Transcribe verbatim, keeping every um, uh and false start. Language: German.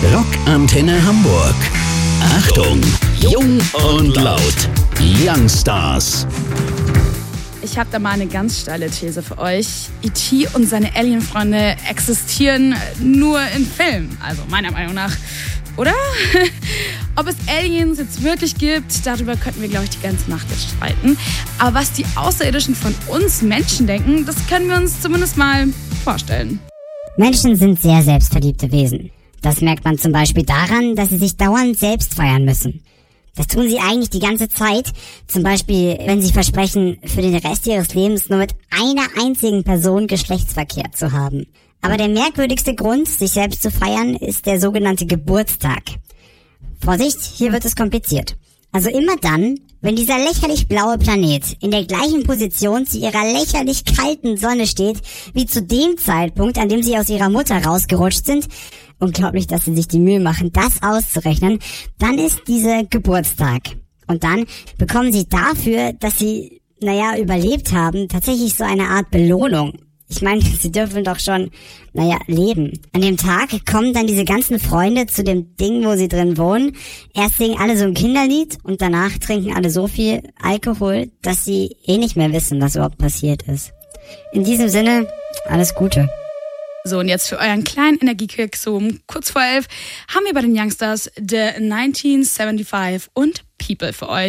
Rockantenne Hamburg. Achtung, jung und laut. Youngstars. Ich habe da mal eine ganz steile These für euch. E T und seine Alien-Freunde existieren nur in Filmen. Also meiner Meinung nach. Oder? Ob es Aliens jetzt wirklich gibt, darüber könnten wir, glaube ich, die ganze Nacht jetzt streiten. Aber was die Außerirdischen von uns Menschen denken, das können wir uns zumindest mal vorstellen. Menschen sind sehr selbstverliebte Wesen. Das merkt man zum Beispiel daran, dass sie sich dauernd selbst feiern müssen. Das tun sie eigentlich die ganze Zeit. Zum Beispiel, wenn sie versprechen, für den Rest ihres Lebens nur mit einer einzigen Person Geschlechtsverkehr zu haben. Aber der merkwürdigste Grund, sich selbst zu feiern, ist der sogenannte Geburtstag. Vorsicht, hier wird es kompliziert. Also immer dann, wenn dieser lächerlich blaue Planet in der gleichen Position zu ihrer lächerlich kalten Sonne steht, wie zu dem Zeitpunkt, an dem sie aus ihrer Mutter rausgerutscht sind, unglaublich, dass sie sich die Mühe machen, das auszurechnen, dann ist dieser Geburtstag. Und dann bekommen sie dafür, dass sie, naja, überlebt haben, tatsächlich so eine Art Belohnung. Ich meine, sie dürfen doch schon, naja, leben. An dem Tag kommen dann diese ganzen Freunde zu dem Ding, wo sie drin wohnen. Erst singen alle so ein Kinderlied und danach trinken alle so viel Alkohol, dass sie eh nicht mehr wissen, was überhaupt passiert ist. In diesem Sinne, alles Gute. So, und jetzt für euren kleinen Energiekick, so um kurz vor elf, haben wir bei den Youngstars The neunzehnhundertfünfundsiebzig und People für euch.